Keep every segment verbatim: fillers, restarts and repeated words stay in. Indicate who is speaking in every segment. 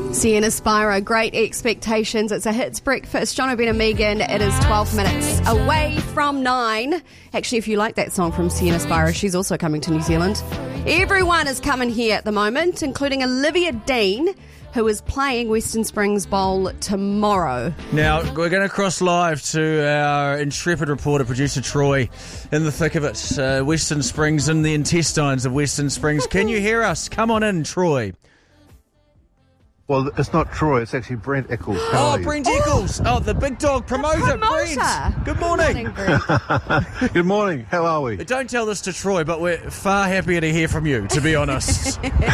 Speaker 1: Sienna Spiro, Great Expectations. It's a hits breakfast. John O'Brien and Megan. It is twelve minutes away from nine. Actually, if you like that song from Sienna Spiro, she's also coming to New Zealand. Everyone is coming here at the moment, including Olivia Dean, who is playing Western Springs Bowl tomorrow.
Speaker 2: Now, we're going to cross live to our intrepid reporter, producer Troy, in the thick of it. Uh, Western Springs, in the intestines of Western Springs. Can you hear us? Come on in, Troy.
Speaker 3: Well, it's not Troy, it's actually Brent Eccles. How
Speaker 2: Oh,
Speaker 3: are you?
Speaker 2: Brent Eccles. Oh, the big dog promoter,
Speaker 1: promoter.
Speaker 2: Brent. Good morning.
Speaker 1: Good morning, Brent.
Speaker 3: Good morning, how are we?
Speaker 2: Don't tell this to Troy, but we're far happier to hear from you, to be honest.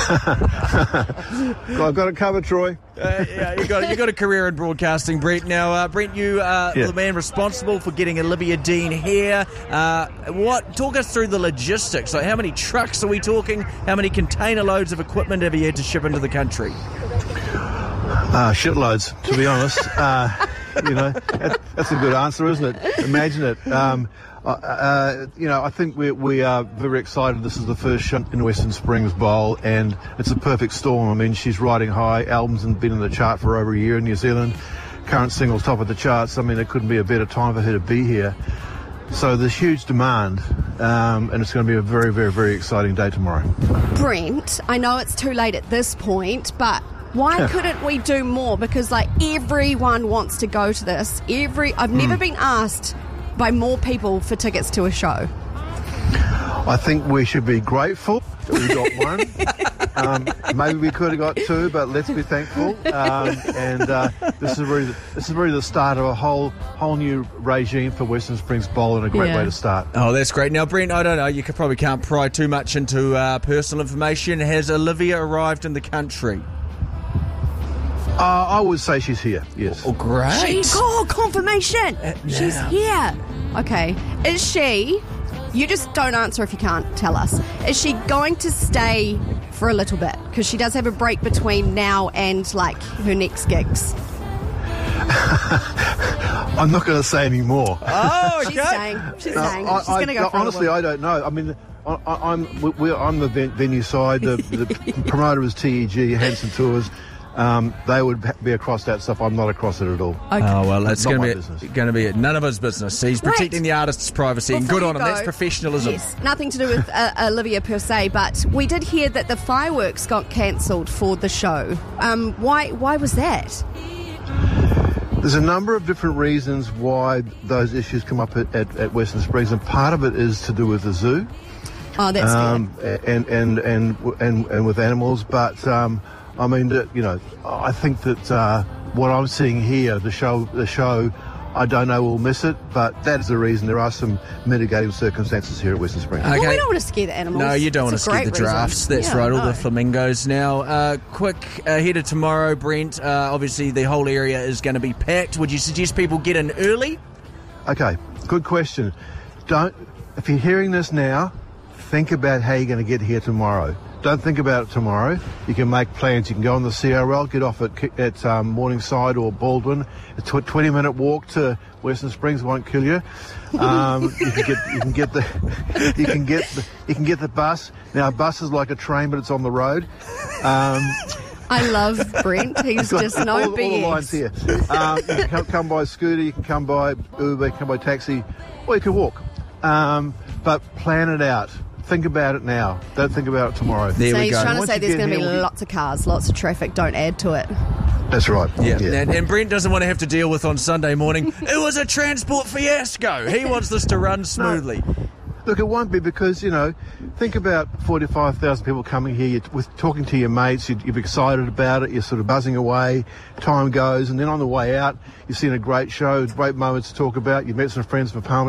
Speaker 3: I've got it covered, Troy.
Speaker 2: Uh, yeah, you got you got a career in broadcasting, Brent. Now, uh, Brent, you are
Speaker 3: Yeah.
Speaker 2: the man responsible for getting Olivia Dean here. Uh, what? Talk us through the logistics. Like, how many trucks are we talking? How many container loads of equipment have you had to ship into the country?
Speaker 3: Uh, shitloads, to be honest. Uh, you know, that, that's a good answer, isn't it? Imagine it. Um, uh, uh, you know, I think we, we are very excited. This is the first show in Western Springs Bowl, and it's a perfect storm. I mean, she's riding high. Albums have been in the chart for over a year in New Zealand. Current singles top of the charts. I mean, it couldn't be a better time for her to be here. So there's huge demand, um, and it's going to be a very, very, very exciting day tomorrow.
Speaker 1: Brent, I know it's too late at this point, but why couldn't we do more? Because, like, everyone wants to go to this. Every I've never
Speaker 3: Mm.
Speaker 1: been asked by more people for tickets to a show.
Speaker 3: I think we should be grateful that we got one. um, maybe we could have got two, but let's be thankful. Um, and uh, this is really this is really the start of a whole whole new regime for Western Springs Bowl, and a great
Speaker 1: Yeah.
Speaker 3: way to start.
Speaker 2: Oh, that's great. Now, Brent, I don't know. You could, probably can't pry too much into uh, personal information. Has Olivia arrived in the country?
Speaker 3: Uh, I would say she's here. Yes.
Speaker 2: Oh, great.
Speaker 1: She's oh, confirmation. She's
Speaker 2: yeah.
Speaker 1: here. Okay. Is she, you just don't answer if you can't tell us, is she going to stay for a little bit? Because she does have a break between now and, like, her next gigs.
Speaker 3: I'm not going to say any more.
Speaker 2: Oh, okay.
Speaker 1: She's saying. She's
Speaker 3: No,
Speaker 1: saying.
Speaker 3: I-
Speaker 1: She's
Speaker 3: I-
Speaker 1: going to go
Speaker 3: no,
Speaker 1: for a
Speaker 3: honestly,
Speaker 1: little
Speaker 3: I don't know. I mean, I, I, I'm we, we're on the ven- venue side. The, the promoter is T E G, Hanson Tours. Um, they would ha- be across that stuff. I'm not across it at all.
Speaker 1: Okay.
Speaker 2: Oh, well, it's
Speaker 3: Not
Speaker 2: going
Speaker 3: my
Speaker 2: to
Speaker 3: business.
Speaker 2: be going to be none of his business. He's protecting
Speaker 1: Wait.
Speaker 2: the artist's privacy, and
Speaker 1: Before
Speaker 2: good
Speaker 1: you
Speaker 2: on him.
Speaker 1: go-
Speaker 2: That's professionalism.
Speaker 1: Yes, nothing to do with uh, Olivia per se, but we did hear that the fireworks got cancelled for the show. Um, why? Why was that?
Speaker 3: There's a number of different reasons why those issues come up at, at, at Western Springs, and part of it is to do with the zoo,
Speaker 1: Oh, that's
Speaker 3: um, and, and, and and and with animals. But um, I mean, that, you know, I think that uh, what I'm seeing here, the show, the show, I don't know we'll miss it, but that is the reason. There are some mitigating circumstances here at Western Springs.
Speaker 1: Well,
Speaker 2: Okay.
Speaker 1: we don't want to scare the animals.
Speaker 2: No, you don't want
Speaker 1: It's
Speaker 2: to
Speaker 1: a
Speaker 2: scare the
Speaker 1: great reason.
Speaker 2: giraffes. That's
Speaker 1: Yeah,
Speaker 2: right, all
Speaker 1: no.
Speaker 2: the flamingos. Now, uh, quick ahead of tomorrow, Brent. Uh, obviously, the whole area is going to be packed. Would you suggest people get in early?
Speaker 3: Okay, good question. Don't, if you're hearing this now, think about how you're going to get here tomorrow. Don't think about it tomorrow. You can make plans. You can go on the C R L, get off at, at um, Morningside or Baldwin. A tw- twenty minute walk to Western Springs won't kill you. Um, you can get you can get the you can get the, you can get the bus. Now a bus is like a train, but it's on the road. Um,
Speaker 1: I love Brent. He's just no
Speaker 3: all, all
Speaker 1: B S.
Speaker 3: the lines here. Um, you can come, come by scooter, you can come by Uber, you can come by taxi, or you can walk. Um, but plan it out. Think about it now. Don't think about it tomorrow.
Speaker 2: There
Speaker 1: So
Speaker 2: we
Speaker 1: he's
Speaker 2: go.
Speaker 1: trying to
Speaker 3: Once
Speaker 1: say
Speaker 3: you
Speaker 1: there's
Speaker 3: get
Speaker 1: going to be
Speaker 3: here, we'll be-
Speaker 1: lots of cars, lots of traffic. Don't add to it.
Speaker 3: That's right.
Speaker 2: Yeah, And, and Brent doesn't want to have to deal with on Sunday morning. It was a transport fiasco. He wants this to run smoothly.
Speaker 3: Look, it won't be because, you know, think about forty-five thousand people coming here, you're with talking to your mates, you're, you're excited about it, you're sort of buzzing away, time goes, and then on the way out, you've seen a great show, great moments to talk about, you've met some friends from Palmer